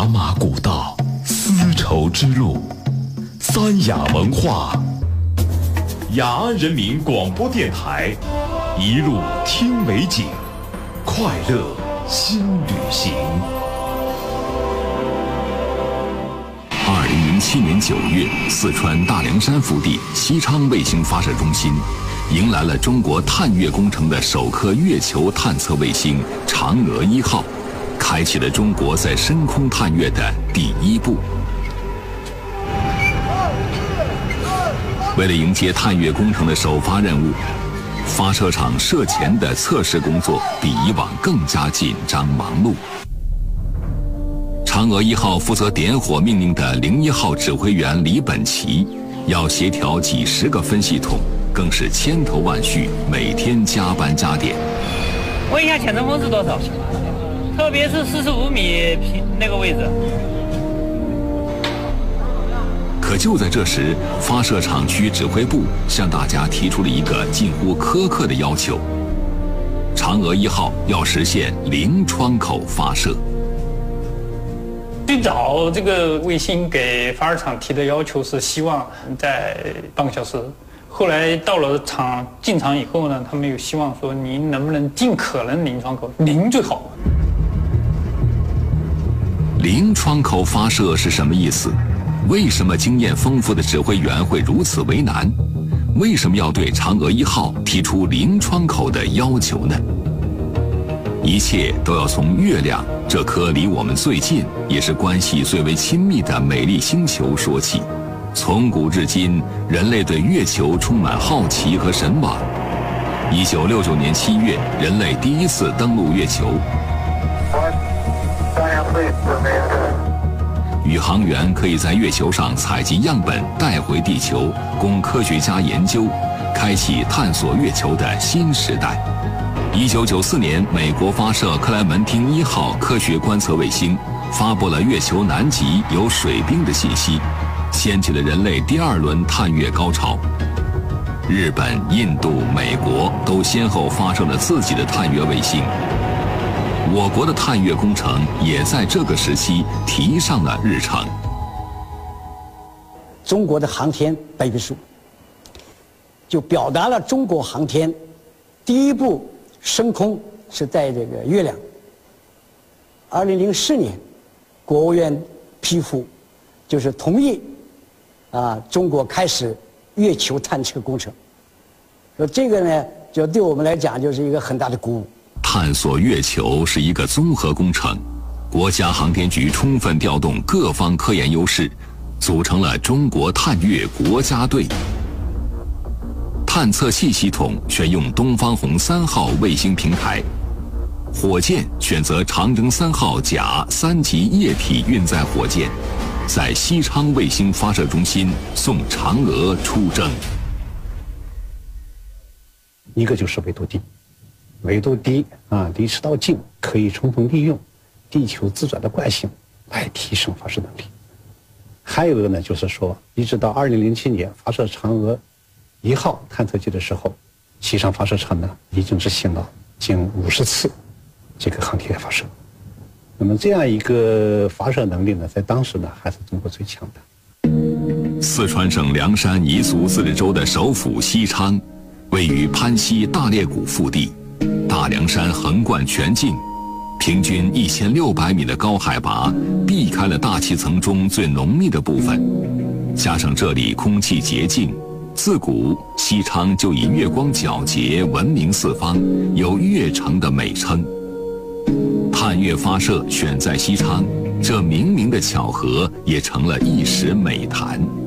茶马古道，丝绸之路，三雅文化，雅安人民广播电台，一路听美景，快乐新旅行。2007年9月，四川大凉山腹地西昌卫星发射中心迎来了中国探月工程的首颗月球探测卫星嫦娥1号，开启了中国在深空探月的第一步。为了迎接探月工程的首发任务，发射场射前的测试工作比以往更加紧张忙碌。嫦娥1号负责点火命令的01号指挥员李本奇，要协调几十个分系统，更是千头万绪，每天加班加点。 问一下潜程峰是多少？特别是45米那个位置。 可就在这时，发射场区指挥部向大家提出了一个近乎苛刻的要求：嫦娥1号要实现零窗口发射。 最早这个卫星给发射场提的要求是希望在半个小时，后来到了进场以后呢，他们有希望说您能不能尽可能零窗口，零最好。 零窗口发射是什么意思？为什么经验丰富的指挥员会如此为难？为什么要对嫦娥1号提出零窗口的要求呢？一切都要从月亮这颗离我们最近，也是关系最为亲密的美丽星球说起。从古至今，人类对月球充满好奇和神往。1969年7月，人类第一次登陆月球。宇航员可以在月球上采集样本带回地球，供科学家研究，开启探索月球的新时代。1994年，美国发射克莱门汀1号科学观测卫星，发布了月球南极有水冰的信息，掀起了人类第2轮探月高潮。日本、印度、美国都先后发射了自己的探月卫星。我国的探月工程也在这个时期提上了日程。 中国的航天白皮书就表达了中国航天第一步升空是在这个月亮。2004年，国务院批复，就是同意中国开始月球探测工程。说这个呢，就对我们来讲就是一个很大的鼓舞。 探索月球是一个综合工程，国家航天局充分调动各方科研优势，组成了中国探月国家队。探测器系统选用东方红3号卫星平台，火箭选择长征3号甲3级液体运载火箭，在西昌卫星发射中心送嫦娥出征。 一个就是纬度低，纬度低离赤道近，可以充分利用地球自转的惯性来提升发射能力。还有一个呢，就是说，一直到2007年发射嫦娥1号探测器的时候，西昌发射场呢已经执行了近50次这个航天发射。那么这样一个发射能力呢，在当时呢还是中国最强的。 四川省凉山彝族自治州的首府西昌，位于攀西大裂谷腹地，大凉山横贯全境，平均1600米的高海拔，避开了大气层中最浓密的部分，加上这里空气洁净，自古西昌就以月光皎洁闻名四方，有月城的美称。探月发射选在西昌，这冥冥的巧合也成了一时美谈。